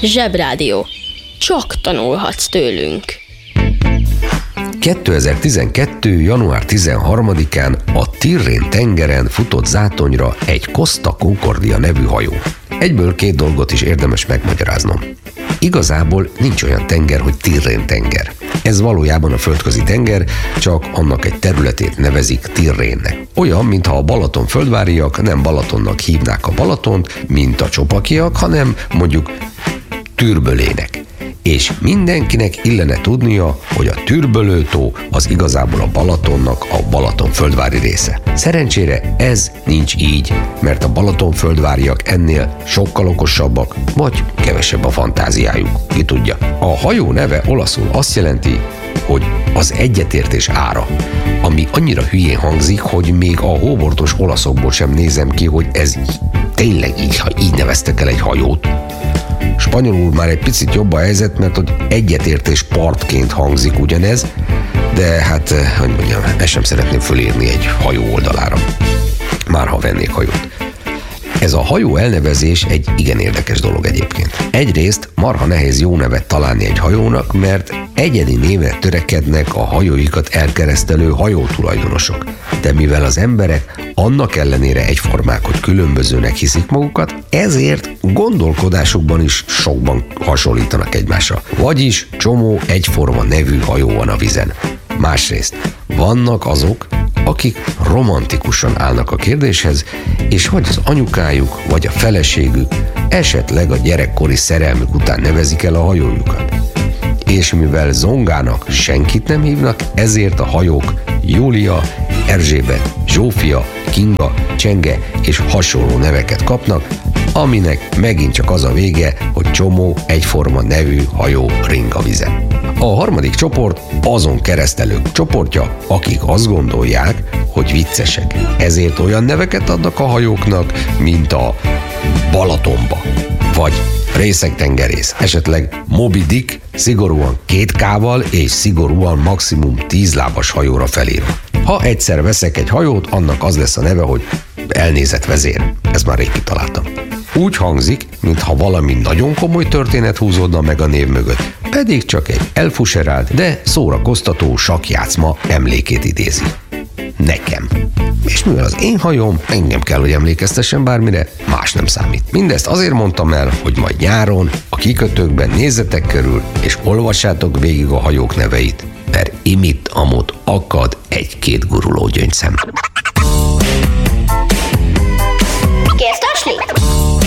Zsebrádió. Csak tanulhatsz tőlünk. 2012. január 13-án a Tirrén-tengeren futott zátonyra egy Costa Concordia nevű hajó. Egyből két dolgot is érdemes megmagyaráznom. Igazából nincs olyan tenger, hogy Tirrén-tenger. Ez valójában a földközi tenger, csak annak egy területét nevezik Tirrénnek. Olyan, mintha a balatonföldváriak nem Balatonnak hívnák a Balatont, mint a csopakiak, hanem mondjuk Türbölének. És mindenkinek illene tudnia, hogy a Türbölő-tó az igazából a Balatonnak a Balatonföldvári része. Szerencsére ez nincs így, mert a Balatonföldváriak ennél sokkal okosabbak, vagy kevesebb a fantáziájuk, ki tudja. A hajó neve olaszul azt jelenti, hogy az egyetértés ára, ami annyira hülyén hangzik, hogy még a hóbortos olaszokból sem nézem ki, hogy ez tényleg így neveztek el egy hajót. Spanyolul már egy picit jobb a helyzet, mert hogy egyetértés partként hangzik ugyanez, de hát, hogy mondjam, ezt sem szeretném fölírni egy hajó oldalára. Már ha vennék hajót. Ez a hajó elnevezés egy igen érdekes dolog egyébként. Egyrészt marha nehéz jó nevet találni egy hajónak, mert egyedi névre törekednek a hajóikat elkeresztelő hajótulajdonosok. De mivel az emberek annak ellenére egyformák, hogy különbözőnek hiszik magukat, ezért gondolkodásukban is sokban hasonlítanak egymásra. Vagyis csomó egyforma nevű hajó van a vizen. Másrészt vannak azok, akik romantikusan állnak a kérdéshez, és vagy az anyukájuk, vagy a feleségük, esetleg a gyerekkori szerelmük után nevezik el a hajójukat. És mivel Zongának senkit nem hívnak, ezért a hajók Júlia, Erzsébet, Zsófia, Kinga, Csenge és hasonló neveket kapnak, aminek megint csak az a vége, hogy csomó egyforma nevű hajó ring a vizen. A harmadik csoport azon keresztelők csoportja, akik azt gondolják, hogy viccesek. Ezért olyan neveket adnak a hajóknak, mint a Balatonba, vagy Részegtengerész, esetleg Moby Dick, szigorúan 2 K-val és szigorúan maximum 10 lábas hajóra felírva. Ha egyszer veszek egy hajót, annak az lesz a neve, hogy elnézett vezér. Ez már rég kitaláltam. Úgy hangzik, mintha valami nagyon komoly történet húzódna meg a név mögött, pedig csak egy elfuserált, de szórakoztató sakkjátszma emlékét idézi. Nekem. És mivel az én hajóm, engem kell, hogy emlékeztessen bármire, más nem számít. Mindezt azért mondtam el, hogy majd nyáron a kikötőkben nézzetek körül, és olvassátok végig a hajók neveit, mert imitt-amott akad egy-két guruló gyöngyszem. Kérsz tasni?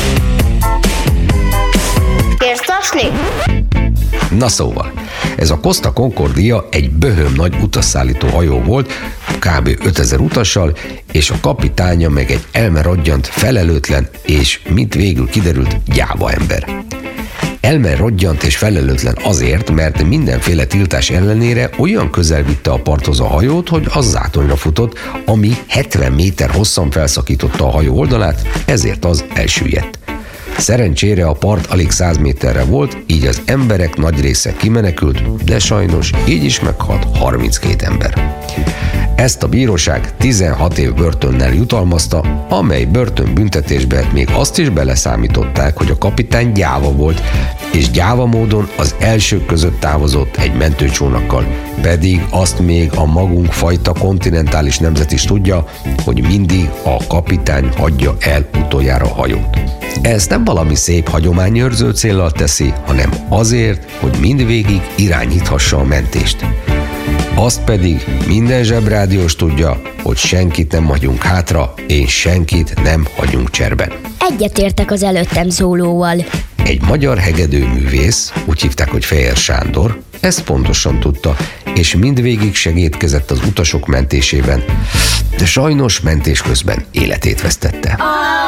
Kérsz tasni? Na szóval, ez a Costa Concordia egy böhöm nagy utasszállító hajó volt, kb. 5000 utassal, és a kapitánya meg egy elmerodjant, felelőtlen és, mint végül kiderült, gyáva ember. Elmerodjant és felelőtlen azért, mert mindenféle tiltás ellenére olyan közel vitte a parthoz a hajót, hogy az zátonyra futott, ami 70 méter hosszan felszakította a hajó oldalát, ezért az elsüllyedt. Szerencsére a part alig 100 méterre volt, így az emberek nagy része kimenekült, de sajnos így is meghalt 32 ember. Ezt a bíróság 16 év börtönnel jutalmazta, amely börtönbüntetésbe még azt is beleszámították, hogy a kapitány gyáva volt, és gyáva módon az elsők között távozott egy mentőcsónakkal, pedig azt még a magunk fajta kontinentális nemzet is tudja, hogy mindig a kapitány hagyja el utoljára a hajót. Ezt nem valami szép hagyományőrző céllal teszi, hanem azért, hogy mindvégig irányíthassa a mentést. Azt pedig minden zsebrádiós tudja, hogy senkit nem hagyunk hátra, és senkit nem hagyunk cserben. Egyetértek az előttem szólóval. Egy magyar hegedűművész, úgy hívták, hogy Fehér Sándor, ezt pontosan tudta, és mindvégig segédkezett az utasok mentésében, de sajnos mentés közben életét vesztette.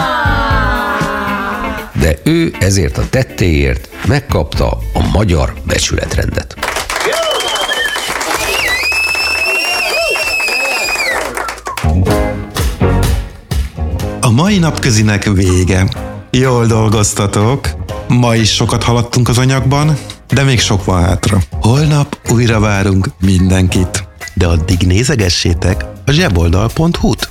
De ő ezért a tettéért megkapta a magyar becsületrendet. A mai napközinek vége. Jól dolgoztatok. Ma is sokat haladtunk az anyagban, de még sok van hátra. Holnap újra várunk mindenkit. De addig nézegessétek a zseboldal.hu-t.